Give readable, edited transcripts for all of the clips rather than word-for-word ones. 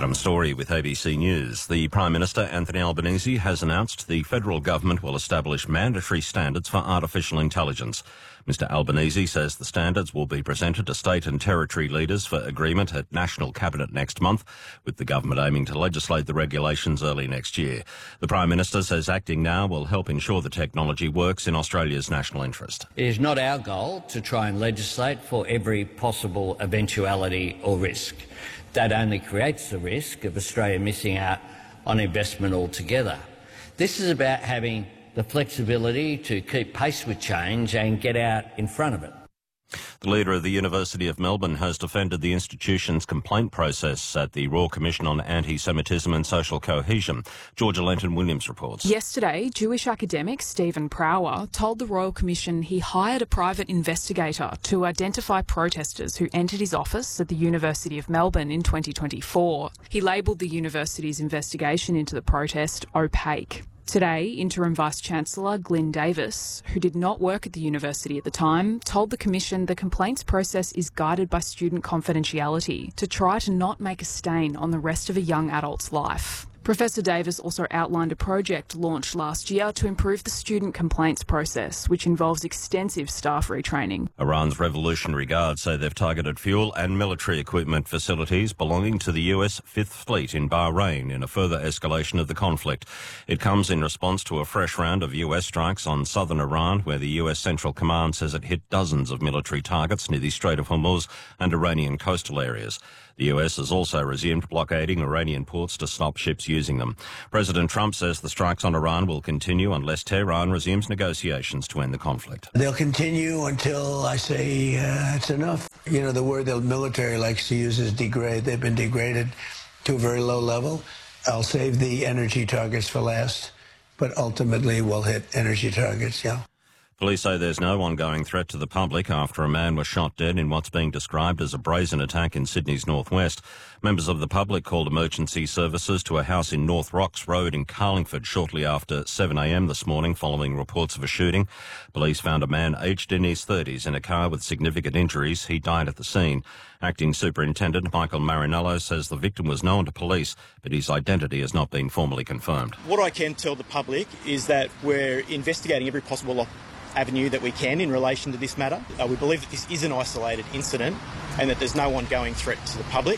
Adam Story with ABC News. The Prime Minister, Anthony Albanese, has announced the federal government will establish mandatory standards for artificial intelligence. Mr Albanese says the standards will be presented to state and territory leaders for agreement at National Cabinet next month, with the government aiming to legislate the regulations early next year. The Prime Minister says acting now will help ensure the technology works in Australia's national interest. It is not our goal to try and legislate for every possible eventuality or risk. That only creates the risk of Australia missing out on investment altogether. This is about having the flexibility to keep pace with change and get out in front of it. The leader of the University of Melbourne has defended the institution's complaint process at the Royal Commission on Anti-Semitism and Social Cohesion. Georgia Lenton-Williams reports. Yesterday, Jewish academic Stephen Prower told the Royal Commission he hired a private investigator to identify protesters who entered his office at the University of Melbourne in 2024. He labelled the university's investigation into the protest opaque. Today, Interim Vice-Chancellor Glyn Davis, who did not work at the university at the time, told the Commission the complaints process is guided by student confidentiality to try to not make a stain on the rest of a young adult's life. Professor Davis also outlined a project launched last year to improve the student complaints process, which involves extensive staff retraining. Iran's Revolutionary Guard say they've targeted fuel and military equipment facilities belonging to the US Fifth Fleet in Bahrain in a further escalation of the conflict. It comes in response to a fresh round of US strikes on southern Iran, where the US Central Command says it hit dozens of military targets near the Strait of Hormuz and Iranian coastal areas. The US has also resumed blockading Iranian ports to stop ships using them. President Trump says the strikes on Iran will continue unless Tehran resumes negotiations to end the conflict. They'll continue until I say it's enough. You know, the word the military likes to use is degrade. They've been degraded to a very low level. I'll save the energy targets for last, but ultimately we'll hit energy targets, yeah. Police say there's no ongoing threat to the public after a man was shot dead in what's being described as a brazen attack in Sydney's northwest. Members of the public called emergency services to a house in North Rocks Road in Carlingford shortly after 7 a.m. this morning following reports of a shooting. Police found a man aged in his 30s in a car with significant injuries. He died at the scene. Acting Superintendent Michael Marinello says the victim was known to police, but his identity has not been formally confirmed. What I can tell the public is that we're investigating every possible avenue that we can in relation to this matter. We believe that this is an isolated incident and that there's no ongoing threat to the public.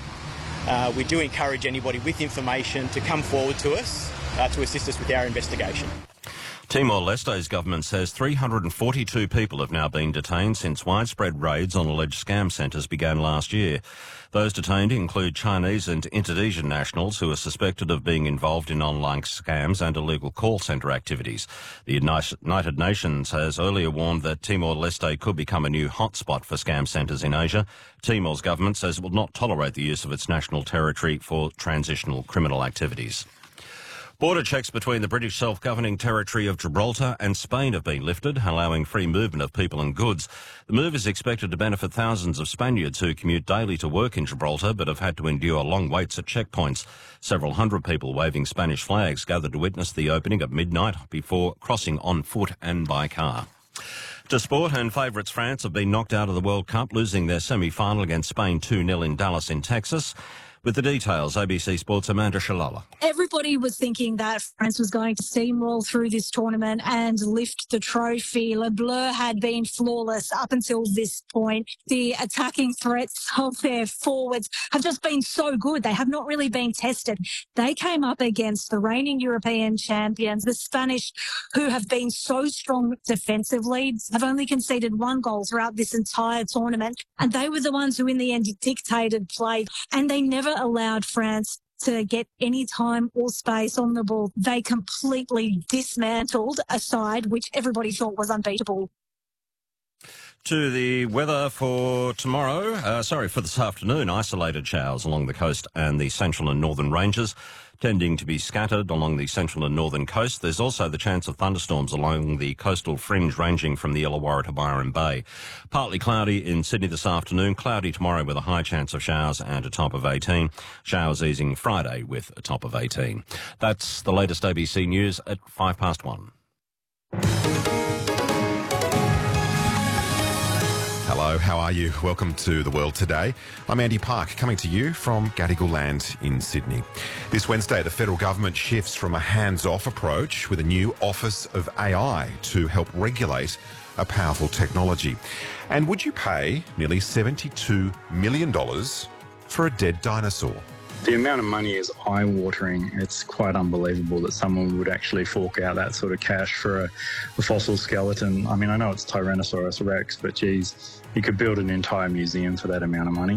We do encourage anybody with information to come forward to us to assist us with our investigation. Timor-Leste's government says 342 people have now been detained since widespread raids on alleged scam centres began last year. Those detained include Chinese and Indonesian nationals who are suspected of being involved in online scams and illegal call centre activities. The United Nations has earlier warned that Timor-Leste could become a new hotspot for scam centres in Asia. Timor's government says it will not tolerate the use of its national territory for transitional criminal activities. Border checks between the British self-governing territory of Gibraltar and Spain have been lifted, allowing free movement of people and goods. The move is expected to benefit thousands of Spaniards who commute daily to work in Gibraltar but have had to endure long waits at checkpoints. Several hundred people waving Spanish flags gathered to witness the opening at midnight before crossing on foot and by car. To sport, and favourites France have been knocked out of the World Cup, losing their semi-final against Spain 2-0 in Dallas in Texas. With the details, ABC Sports' Amanda Shalala. Everybody was thinking that France was going to steamroll through this tournament and lift the trophy. Le Bleu had been flawless up until this point. The attacking threats of their forwards have just been so good. They have not really been tested. They came up against the reigning European champions, the Spanish, who have been so strong defensively, have only conceded one goal throughout this entire tournament. And they were the ones who in the end dictated play, and they never allowed France to get any time or space on the ball. They completely dismantled a side which everybody thought was unbeatable. To the weather for tomorrow, for this afternoon, isolated showers along the coast and the central and northern ranges, tending to be scattered along the central and northern coast. There's also the chance of thunderstorms along the coastal fringe ranging from the Illawarra to Byron Bay. Partly cloudy in Sydney this afternoon, cloudy tomorrow with a high chance of showers and a top of 18. Showers easing Friday with a top of 18. That's the latest ABC News at 1:05. Hello. Hello, how are you? Welcome to The World Today. I'm Andy Park, coming to you from Gadigal Land in Sydney. This Wednesday, the federal government shifts from a hands-off approach with a new Office of AI to help regulate a powerful technology. And would you pay nearly $72 million for a dead dinosaur? The amount of money is eye-watering. It's quite unbelievable that someone would actually fork out that sort of cash for a fossil skeleton. I mean, I know it's Tyrannosaurus Rex, but geez, you could build an entire museum for that amount of money.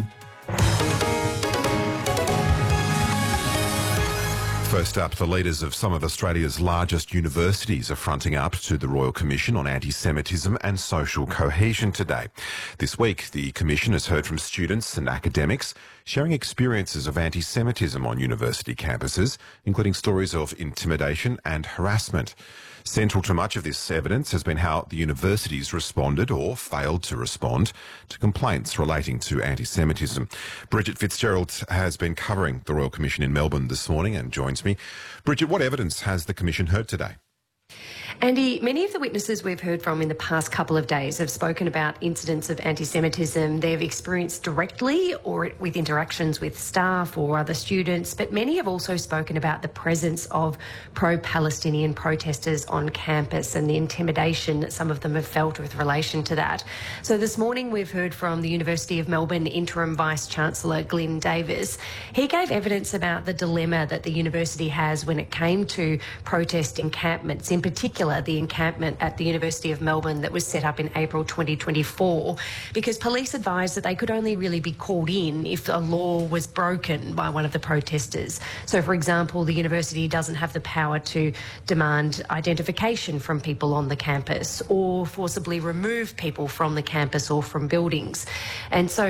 First up, the leaders of some of Australia's largest universities are fronting up to the Royal Commission on Anti-Semitism and Social Cohesion today. This week, the Commission has heard from students and academics sharing experiences of anti-Semitism on university campuses, including stories of intimidation and harassment. Central to much of this evidence has been how the universities responded or failed to respond to complaints relating to anti-Semitism. Bridget Fitzgerald has been covering the Royal Commission in Melbourne this morning and joins me. Bridget, what evidence has the Commission heard today? Andy, many of the witnesses we've heard from in the past couple of days have spoken about incidents of anti-Semitism they've experienced directly or with interactions with staff or other students, but many have also spoken about the presence of pro-Palestinian protesters on campus and the intimidation that some of them have felt with relation to that. So this morning we've heard from the University of Melbourne Interim Vice-Chancellor Glyn Davis. He gave evidence about the dilemma that the university has when it came to protest encampments, in particular the encampment at the University of Melbourne that was set up in April 2024, because police advised that they could only really be called in if a law was broken by one of the protesters. So, for example, the university doesn't have the power to demand identification from people on the campus or forcibly remove people from the campus or from buildings. And so